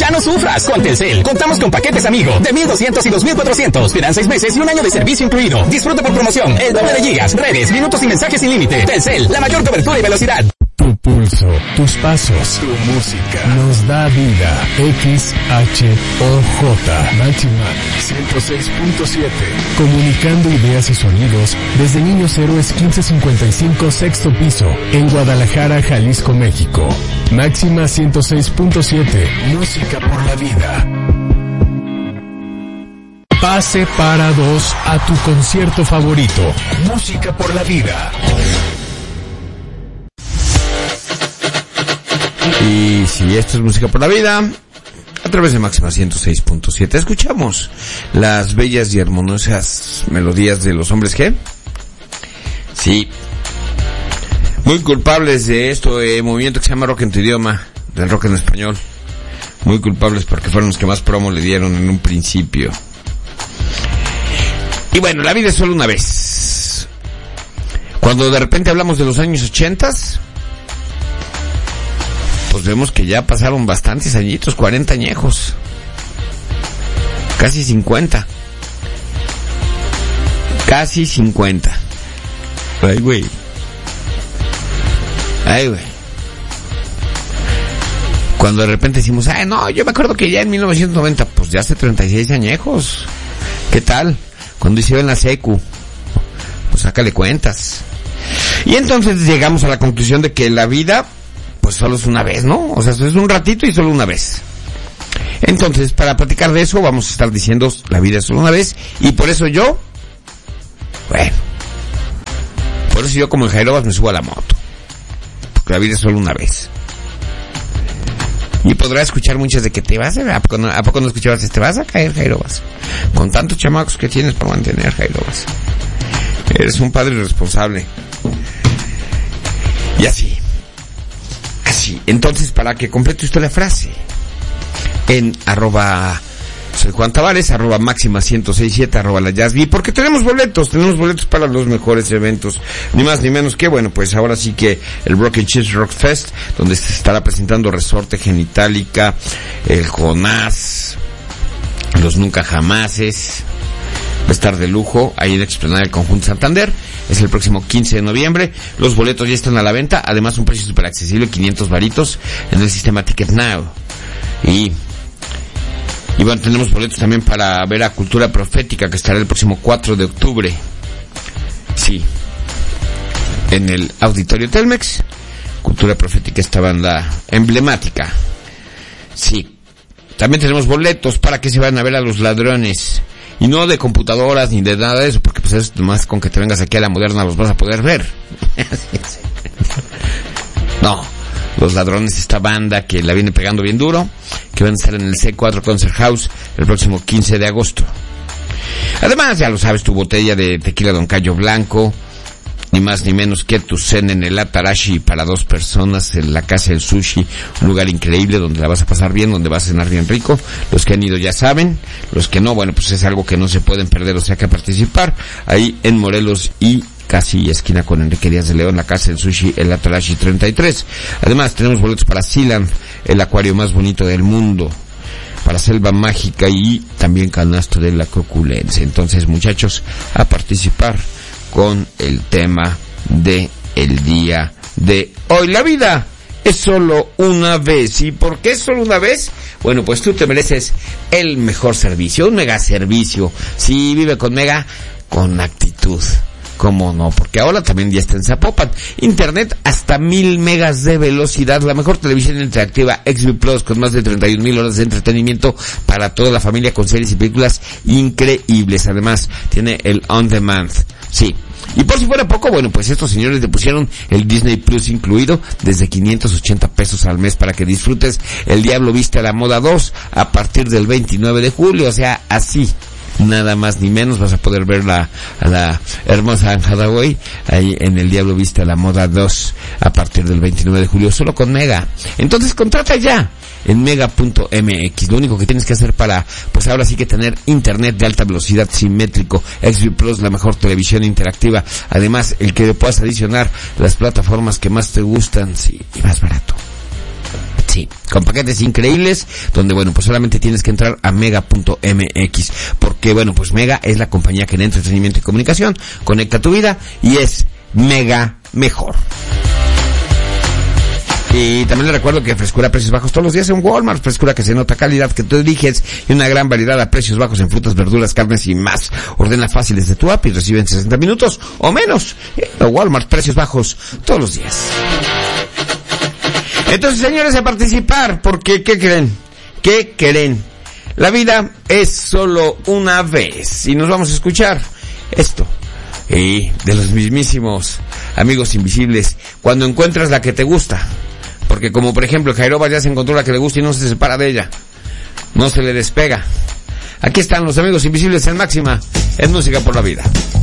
Ya no sufras con Telcel. Contamos con paquetes amigo de 1,200 y 2,400. Te dan 6 meses y un año de servicio incluido. Disfruta por promoción el doble de gigas, redes, minutos y mensajes sin límite. Telcel, la mayor cobertura y velocidad. Tu pulso, tus pasos, tu música nos da vida. XHOJ Máxima 106.7. Comunicando ideas y sonidos desde Niños Héroes 1555 sexto piso en Guadalajara, Jalisco, México. Máxima 106.7. Música por la vida. Pase para dos a tu concierto favorito. Música por la vida. Y si esto es Música por la Vida, a través de Máxima 106.7, escuchamos las bellas y armoniosas melodías de los Hombres G. Sí, muy culpables de esto, movimiento que se llama Rock en tu idioma, del rock en español. Muy culpables porque fueron los que más promo le dieron en un principio. Y bueno, la vida es solo una vez. Cuando de repente hablamos de los años 80s, pues vemos que ya pasaron bastantes añitos, 40 añejos. Casi 50. Casi 50. Ay, güey. Ay, güey. Cuando de repente decimos, ay, no, yo me acuerdo que ya en 1990, pues ya hace 36 añejos. ¿Qué tal? Cuando hicieron la secu, pues sácale cuentas. Y entonces llegamos a la conclusión de que la vida, pues solo es una vez, ¿no? O sea, es un ratito y solo una vez. Entonces, para platicar de eso, vamos a estar diciendo, la vida es solo una vez, y por eso yo, bueno, por eso yo como en Jairobas me subo a la moto. Porque la vida es solo una vez. Y podrá escuchar muchas de que te vas a... ¿A poco no escuchabas? Te vas a caer, Jairobas. Con tantos chamacos que tienes para mantener, Jairobas. Eres un padre irresponsable. Y así. Así. Entonces, para que complete usted la frase, en soy Juan Tavares, @máxima 1067, @la Jazzy, porque tenemos boletos para los mejores eventos, ni más ni menos que, bueno, pues ahora sí que el Rock and Cheese Rock Fest, donde se estará presentando Resorte Genitalica, el Jonás, los Nunca Jamases, va a estar de lujo, ahí en la explanada del Conjunto Santander, es el próximo 15 de noviembre, los boletos ya están a la venta, además un precio súper accesible, 500 varitos, en el sistema Ticket Now, y bueno, tenemos boletos también para ver a Cultura Profética, que estará el próximo 4 de octubre. Sí. En el Auditorio Telmex. Cultura Profética, esta banda emblemática. Sí. También tenemos boletos para que se vayan a ver a Los Ladrones. Y no de computadoras ni de nada de eso, porque pues es nomás con que te vengas aquí a la Moderna los vas a poder ver. No. Los Ladrones, esta banda que la viene pegando bien duro, que van a estar en el C4 Concert House el próximo 15 de agosto. Además, ya lo sabes, tu botella de tequila Don Cayo Blanco, ni más ni menos que tu cena en el Atarashi para 2 personas, en la Casa del Sushi, un lugar increíble donde la vas a pasar bien, donde vas a cenar bien rico. Los que han ido ya saben, los que no, bueno, pues es algo que no se pueden perder, o sea que a participar, ahí en Morelos y casi esquina con Enrique Díaz de León, la Casa del Sushi, el Atarashi 33. Además, tenemos boletos para Sealand, el acuario más bonito del mundo, para Selva Mágica y también Canasto de la Coculense. Entonces, muchachos, a participar con el tema de el día de hoy. La vida es solo una vez. ¿Y por qué es solo una vez? Bueno, pues tú te mereces el mejor servicio, un mega servicio. Sí, vive con Mega, con actitud. ¿Cómo no? Porque ahora también ya está en Zapopan. Internet hasta 1000 megas de velocidad. La mejor televisión interactiva XB Plus con más de 31,000 horas de entretenimiento para toda la familia con series y películas increíbles. Además, tiene el On Demand. Sí. Y por si fuera poco, bueno, pues estos señores le pusieron el Disney Plus incluido desde 580 pesos al mes para que disfrutes El Diablo Viste a la Moda 2 a partir del 29 de julio. O sea, así. Nada más ni menos vas a poder ver a la hermosa Anne Hathaway ahí en El Diablo Viste a la Moda 2 a partir del 29 de julio, solo con Mega. Entonces contrata ya en mega.mx. Lo único que tienes que hacer para, pues ahora sí que tener internet de alta velocidad simétrico, XV Plus, la mejor televisión interactiva. Además, el que le puedas adicionar las plataformas que más te gustan, sí, y más barato. Sí, con paquetes increíbles, donde bueno, pues solamente tienes que entrar a mega.mx, porque bueno, pues Mega es la compañía que en entretenimiento y comunicación conecta tu vida y es Mega mejor. Y también le recuerdo que frescura a precios bajos todos los días en Walmart, frescura que se nota, calidad que tú eliges y una gran variedad a precios bajos en frutas, verduras, carnes y más. Ordena fácil desde tu app y recibe en 60 minutos o menos. Walmart, precios bajos todos los días. Entonces, señores, a participar, porque ¿qué creen? ¿Qué creen? La vida es solo una vez y nos vamos a escuchar esto. Y de los mismísimos Amigos Invisibles, cuando encuentras la que te gusta. Porque como por ejemplo Jairoba ya se encontró la que le gusta y no se separa de ella. No se le despega. Aquí están los Amigos Invisibles en Máxima, en Música por la Vida.